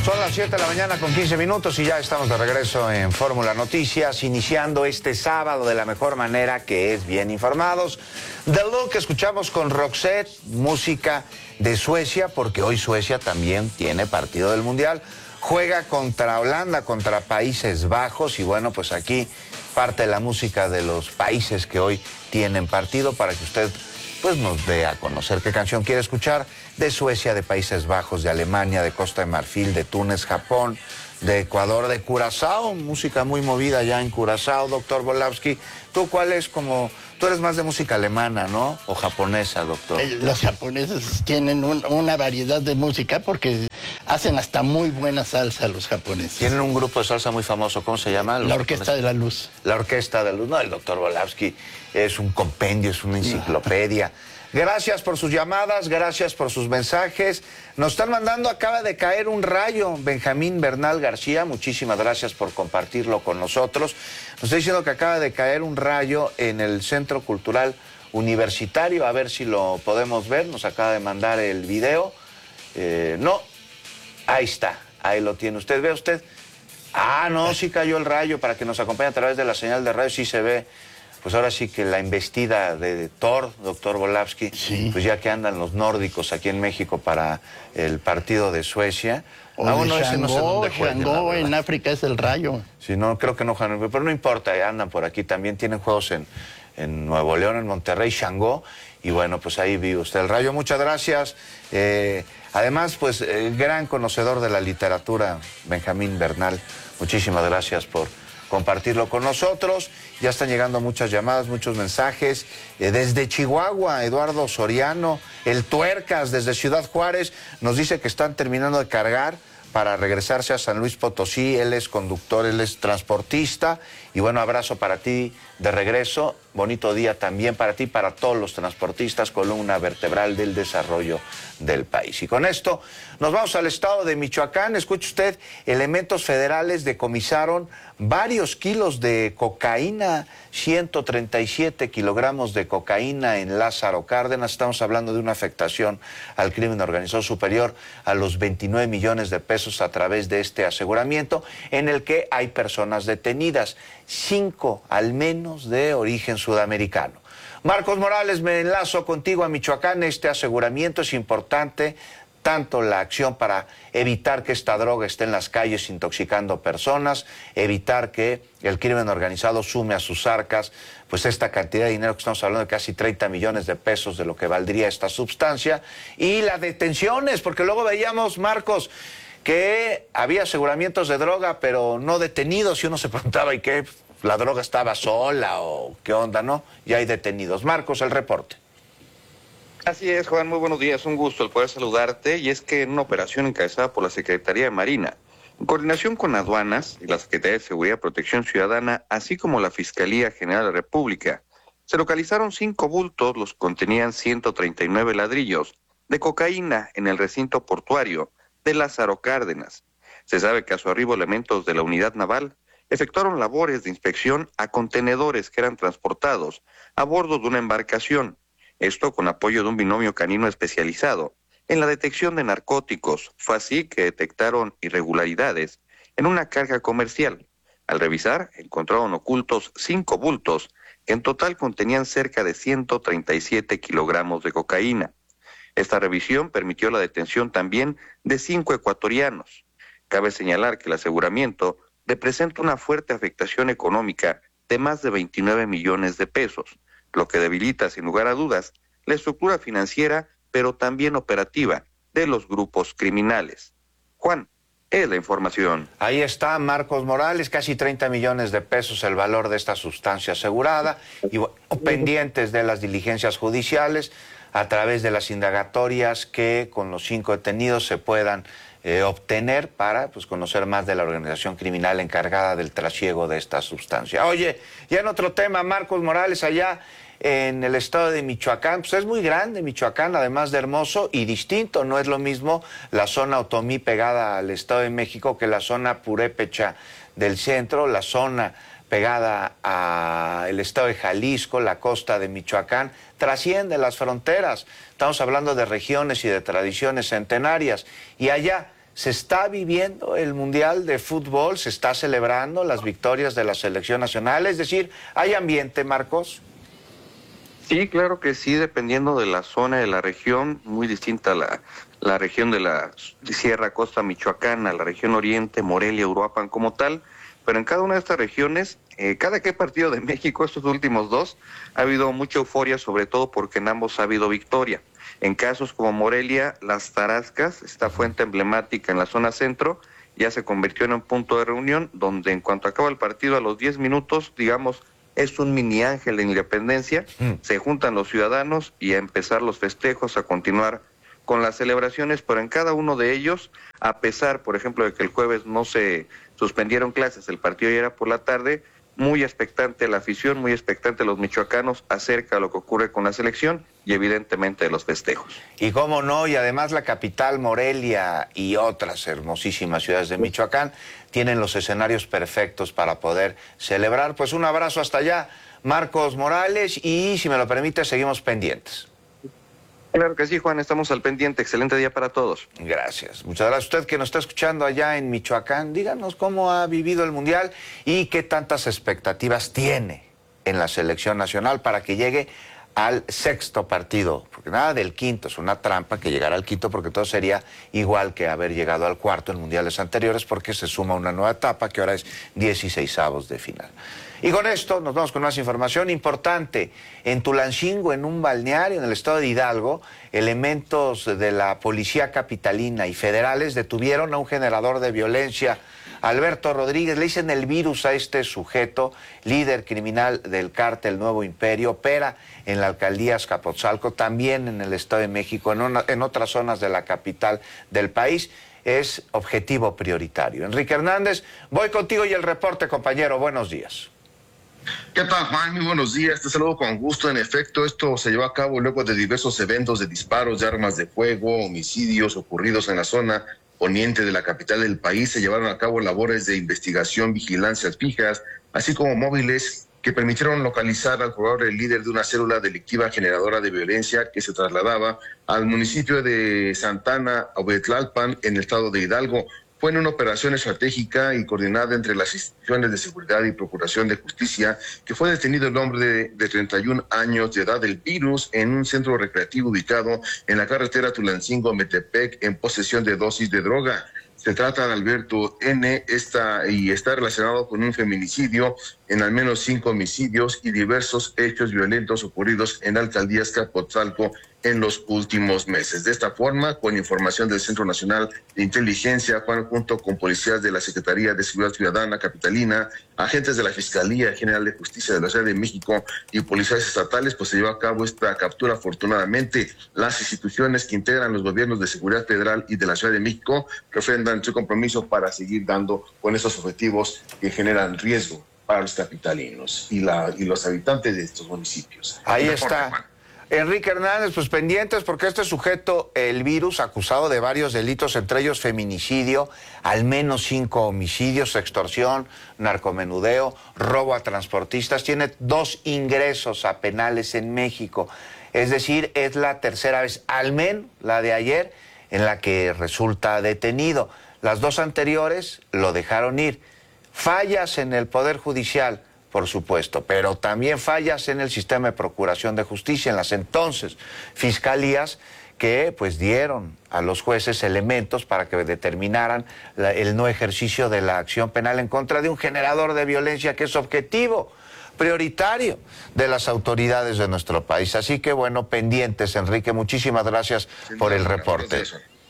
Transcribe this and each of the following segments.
Son las 7 de la mañana con 15 minutos y ya estamos de regreso en Fórmula Noticias, iniciando este sábado de la mejor manera, que es bien informados. The Look, escuchamos con Roxette, música de Suecia, porque hoy Suecia también tiene partido del Mundial. Juega contra Holanda, contra Países Bajos, y bueno, pues aquí parte de la música de los países que hoy tienen partido para que usted pues nos dé a conocer qué canción quiere escuchar de Suecia, de Países Bajos, de Alemania, de Costa de Marfil, de Túnez, Japón, de Ecuador, de Curazao, música muy movida ya en Curazao. Doctor Volowski, ¿tú cuál es como... Tú eres más de música alemana, ¿no? ¿O japonesa, doctor? Los japoneses tienen una variedad de música porque hacen hasta muy buena salsa los japoneses. Tienen un grupo de salsa muy famoso, ¿cómo se llama? La Orquesta de la Luz. La Orquesta de la Luz. No, el doctor Volowski es un compendio, es una enciclopedia. Gracias por sus llamadas, gracias por sus mensajes. Nos están mandando, acaba de caer un rayo, Benjamín Bernal García, muchísimas gracias por compartirlo con nosotros. Nos está diciendo que acaba de caer un rayo en el Centro Cultural Universitario, a ver si lo podemos ver, nos acaba de mandar el video. No, ahí está, ahí lo tiene usted, ¿ve usted? Ah, no, sí cayó el rayo, para que nos acompañe a través de la señal de radio, sí se ve. Pues ahora sí que la embestida de Thor, doctor Volowski, sí. Pues ya que andan los nórdicos aquí en México para el partido de Suecia. O de Shanghái, en África es el rayo. Sí, no, creo que no, pero no importa, andan por aquí. También tienen juegos en Nuevo León, en Monterrey, Shanghái. Y bueno, pues ahí vive usted el rayo. Muchas gracias. Además, pues, gran conocedor de la literatura, Benjamín Bernal. Muchísimas gracias por compartirlo con nosotros. Ya están llegando muchas llamadas, muchos mensajes. Desde Chihuahua, Eduardo Soriano, el Tuercas, desde Ciudad Juárez, nos dice que están terminando de cargar para regresarse a San Luis Potosí. Él es conductor, él es transportista. Y bueno, abrazo para ti de regreso. Bonito día también para ti, para todos los transportistas, columna vertebral del desarrollo del país. Y con esto nos vamos al estado de Michoacán. Escuche usted, elementos federales decomisaron varios kilos de cocaína, 137 kilogramos de cocaína en Lázaro Cárdenas. Estamos hablando de una afectación al crimen organizado superior a los 29 millones de pesos a través de este aseguramiento, en el que hay personas detenidas, 5 al menos de origen sudamericano. Marcos Morales, me enlazo contigo a Michoacán. Este aseguramiento es importante, tanto la acción para evitar que esta droga esté en las calles intoxicando personas, evitar que el crimen organizado sume a sus arcas pues esta cantidad de dinero, que estamos hablando de casi 30 millones de pesos de lo que valdría esta sustancia, y las detenciones, porque luego veíamos, Marcos, que había aseguramientos de droga pero no detenidos, y uno se preguntaba, ¿y qué? ¿La droga estaba sola o qué onda, no? Y hay detenidos. Marcos, el reporte. Así es, Juan, muy buenos días, un gusto el poder saludarte. Y es que en una operación encabezada por la Secretaría de Marina, en coordinación con aduanas y la Secretaría de Seguridad y Protección Ciudadana, así como la Fiscalía General de la República, se localizaron 5 bultos, los que contenían 139 ladrillos de cocaína en el recinto portuario de Lázaro Cárdenas. Se sabe que a su arribo elementos de la unidad naval efectuaron labores de inspección a contenedores que eran transportados a bordo de una embarcación. Esto con apoyo de un binomio canino especializado en la detección de narcóticos. Fue así que detectaron irregularidades en una carga comercial. Al revisar, encontraron ocultos 5 bultos que en total contenían cerca de 137 kilogramos de cocaína. Esta revisión permitió la detención también de 5 ecuatorianos. Cabe señalar que el aseguramiento representa una fuerte afectación económica de más de 29 millones de pesos, lo que debilita sin lugar a dudas la estructura financiera, pero también operativa, de los grupos criminales. Juan, es la información. Ahí está Marcos Morales, casi 30 millones de pesos el valor de esta sustancia asegurada, y pendientes de las diligencias judiciales a través de las indagatorias que con los 5 detenidos se puedan obtener para pues conocer más de la organización criminal encargada del trasiego de esta sustancia. Oye, ya en otro tema, Marcos Morales, allá en el estado de Michoacán, pues es muy grande Michoacán, además de hermoso y distinto. No es lo mismo la zona Otomí pegada al Estado de México que la zona Purépecha del centro, la zona pegada al estado de Jalisco, la costa de Michoacán, trasciende las fronteras. Estamos hablando de regiones y de tradiciones centenarias. Y allá ¿Se está viviendo el Mundial de Fútbol? ¿Se está celebrando las victorias de la selección nacional? Es decir, ¿hay ambiente, Marcos? Sí, claro que sí, dependiendo de la zona de la región, muy distinta la región de la Sierra Costa Michoacana, la región Oriente, Morelia, Uruapan como tal, pero en cada una de estas regiones, cada que hay partido de México, estos últimos dos, ha habido mucha euforia, sobre todo porque en ambos ha habido victoria. En casos como Morelia, Las Tarascas, esta fuente emblemática en la zona centro, ya se convirtió en un punto de reunión donde en cuanto acaba el partido a los 10 minutos, digamos, es un mini ángel de independencia, se juntan los ciudadanos y a empezar los festejos, a continuar con las celebraciones, pero en cada uno de ellos, a pesar, por ejemplo, de que el jueves no se suspendieron clases, el partido ya era por la tarde, muy expectante la afición, muy expectante los michoacanos acerca de lo que ocurre con la selección y evidentemente de los festejos. Y cómo no, y además la capital, Morelia, y otras hermosísimas ciudades de Michoacán tienen los escenarios perfectos para poder celebrar. Pues un abrazo hasta allá, Marcos Morales, y si me lo permite, seguimos pendientes. Claro que sí, Juan, estamos al pendiente. Excelente día para todos. Gracias. Muchas gracias. Usted que nos está escuchando allá en Michoacán, díganos cómo ha vivido el Mundial y qué tantas expectativas tiene en la selección nacional para que llegue al sexto partido. Porque nada del quinto, es una trampa que llegara al quinto, porque todo sería igual que haber llegado al cuarto en mundiales anteriores, porque se suma una nueva etapa que ahora es 16avos de final. Y con esto nos vamos con más información importante. En Tulancingo, en un balneario en el estado de Hidalgo, elementos de la policía capitalina y federales detuvieron a un generador de violencia, Alberto Rodríguez. Le dicen el virus a este sujeto, líder criminal del cártel Nuevo Imperio, opera en la alcaldía Azcapotzalco, también en el Estado de México, en otras zonas de la capital del país. Es objetivo prioritario. Enrique Hernández, voy contigo y el reporte, compañero. Buenos días. ¿Qué tal, Juan? Muy buenos días. Te saludo con gusto. En efecto, esto se llevó a cabo luego de diversos eventos de disparos de armas de fuego, homicidios ocurridos en la zona poniente de la capital del país. Se llevaron a cabo labores de investigación, vigilancias fijas, así como móviles que permitieron localizar al probable líder de una célula delictiva generadora de violencia que se trasladaba al municipio de Santana, Obetlalpan, en el estado de Hidalgo. Fue en una operación estratégica y coordinada entre las instituciones de seguridad y procuración de justicia que fue detenido el hombre de 31 años de edad del virus en un centro recreativo ubicado en la carretera Tulancingo-Metepec en posesión de dosis de droga. Se trata de Alberto N. Está relacionado con un feminicidio, en al menos 5 homicidios y diversos hechos violentos ocurridos en la alcaldía Azcapotzalco en los últimos meses. De esta forma, con información del Centro Nacional de Inteligencia, Juan, junto con policías de la Secretaría de Seguridad Ciudadana capitalina, agentes de la Fiscalía General de Justicia de la Ciudad de México y policías estatales, pues se llevó a cabo esta captura. Afortunadamente, las instituciones que integran los gobiernos de seguridad federal y de la Ciudad de México refrendan su compromiso para seguir dando con esos objetivos que generan riesgo para los capitalinos y los habitantes de estos municipios. Ahí está. Enrique Hernández, pues pendientes, porque este sujeto, el virus, acusado de varios delitos, entre ellos feminicidio, al menos 5 homicidios, extorsión, narcomenudeo, robo a transportistas, tiene 2 ingresos a penales en México. Es decir, es la tercera vez, al menos la de ayer, en la que resulta detenido. Las 2 anteriores lo dejaron ir. Fallas en el Poder Judicial, por supuesto, pero también fallas en el sistema de procuración de justicia, en las entonces fiscalías que pues dieron a los jueces elementos para que determinaran el no ejercicio de la acción penal en contra de un generador de violencia que es objetivo prioritario de las autoridades de nuestro país. Así que bueno, pendientes, Enrique, muchísimas gracias por el reporte.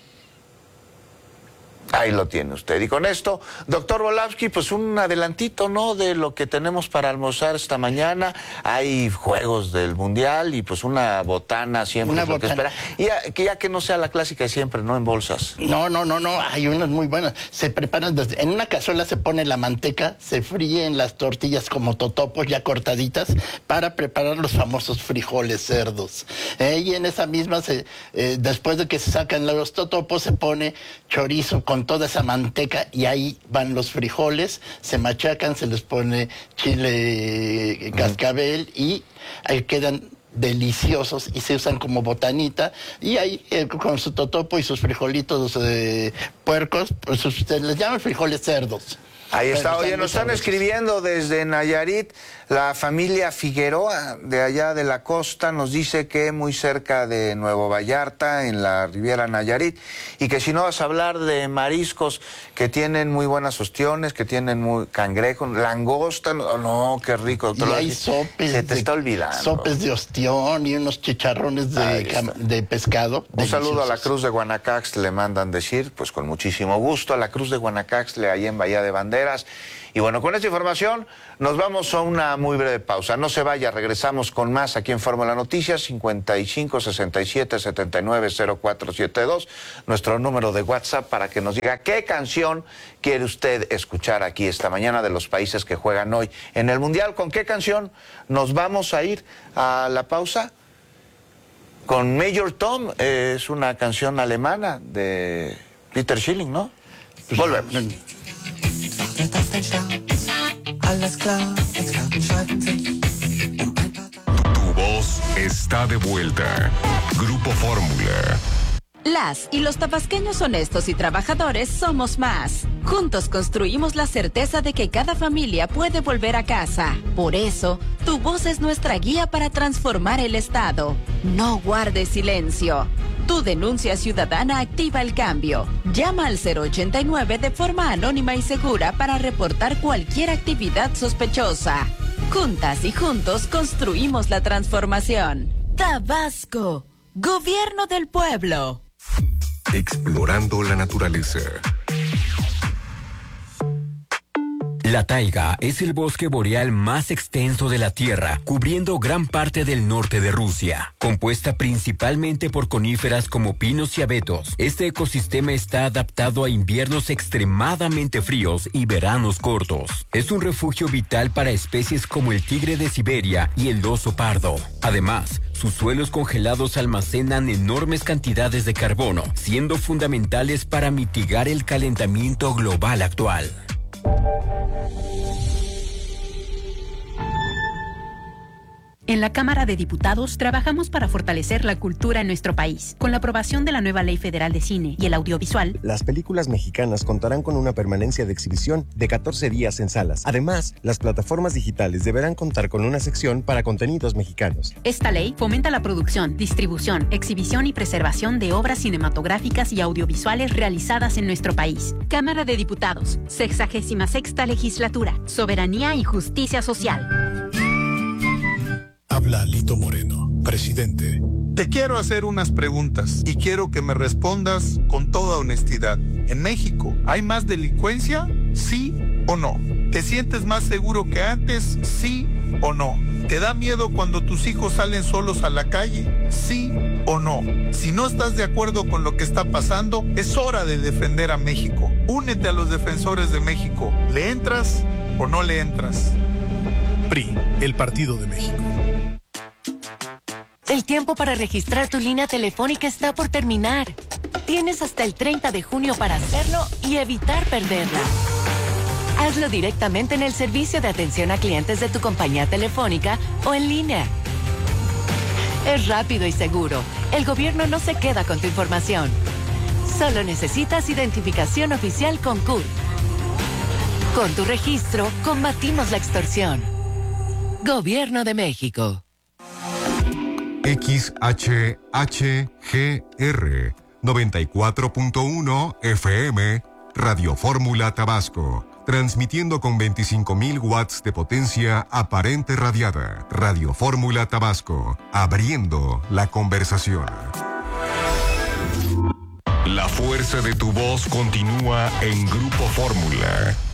Ahí lo tiene usted. Y con esto, doctor Volavsky, pues un adelantito, ¿no?, de lo que tenemos para almorzar esta mañana. Hay juegos del Mundial y pues una botana siempre Una es lo que botana. espera. Ya que no sea la clásica de siempre, ¿no?, en bolsas. No, hay unas muy buenas. Se preparan en una cazuela, se pone la manteca, se fríen las tortillas como totopos ya cortaditas para preparar los famosos frijoles cerdos. Y en esa misma, después de que se sacan los totopos, se pone chorizo con toda esa manteca y ahí van los frijoles, se machacan, se les pone chile cascabel y ahí quedan deliciosos y se usan como botanita, y ahí con su totopo y sus frijolitos puercos, pues se les llaman frijoles cerdos. Ahí está. Oye, nos están escribiendo desde Nayarit, la familia Figueroa, de allá de la costa, nos dice que muy cerca de Nuevo Vallarta, en la Riviera Nayarit, y que si no vas a hablar de mariscos que tienen muy buenas ostiones, que tienen muy cangrejo, langosta, no, qué rico. Y hay sopes. Se te está olvidando. Sopes de ostión y unos chicharrones de pescado. Un saludo a la Cruz de Guanacaxtle, le mandan decir, pues con muchísimo gusto, a la Cruz de Guanacaxtle, ahí en Bahía de Banderas. Y bueno, con esta información nos vamos a una muy breve pausa. No se vaya, regresamos con más aquí en Fórmula Noticias, 55 67 79 0472, nuestro número de WhatsApp para que nos diga qué canción quiere usted escuchar aquí esta mañana de los países que juegan hoy en el Mundial. ¿Con qué canción nos vamos a ir a la pausa? Con Major Tom, es una canción alemana de Peter Schilling, ¿no? Volvemos. Tu voz está de vuelta. Grupo Fórmula. Las y los tabasqueños honestos y trabajadores somos más. Juntos construimos la certeza de que cada familia puede volver a casa. Por eso, tu voz es nuestra guía para transformar el Estado. No guardes silencio. Tu denuncia ciudadana activa el cambio. Llama al 089 de forma anónima y segura para reportar cualquier actividad sospechosa. Juntas y juntos construimos la transformación. Tabasco, Gobierno del Pueblo. Explorando la naturaleza. La taiga es el bosque boreal más extenso de la Tierra, cubriendo gran parte del norte de Rusia. Compuesta principalmente por coníferas como pinos y abetos, este ecosistema está adaptado a inviernos extremadamente fríos y veranos cortos. Es un refugio vital para especies como el tigre de Siberia y el oso pardo. Además, sus suelos congelados almacenan enormes cantidades de carbono, siendo fundamentales para mitigar el calentamiento global actual. En la Cámara de Diputados trabajamos para fortalecer la cultura en nuestro país. Con la aprobación de la nueva Ley Federal de Cine y el Audiovisual, las películas mexicanas contarán con una permanencia de exhibición de 14 días en salas. Además, las plataformas digitales deberán contar con una sección para contenidos mexicanos. Esta ley fomenta la producción, distribución, exhibición y preservación de obras cinematográficas y audiovisuales realizadas en nuestro país. Cámara de Diputados, 66ª Legislatura, Soberanía y Justicia Social. Habla Lito Moreno, presidente. Te quiero hacer unas preguntas y quiero que me respondas con toda honestidad. ¿En México hay más delincuencia? ¿Sí o no? ¿Te sientes más seguro que antes? ¿Sí o no? ¿Te da miedo cuando tus hijos salen solos a la calle? ¿Sí o no? Si no estás de acuerdo con lo que está pasando, es hora de defender a México. Únete a los defensores de México. ¿Le entras o no le entras? PRI, el Partido de México. El tiempo para registrar tu línea telefónica está por terminar. Tienes hasta el 30 de junio para hacerlo y evitar perderla. Hazlo directamente en el servicio de atención a clientes de tu compañía telefónica o en línea. Es rápido y seguro. El gobierno no se queda con tu información. Solo necesitas identificación oficial con CURP. Con tu registro, combatimos la extorsión. Gobierno de México. XHHGR 94.1 FM Radio Fórmula Tabasco, transmitiendo con 25.000 watts de potencia aparente radiada. Radio Fórmula Tabasco, abriendo la conversación. La fuerza de tu voz continúa en Grupo Fórmula.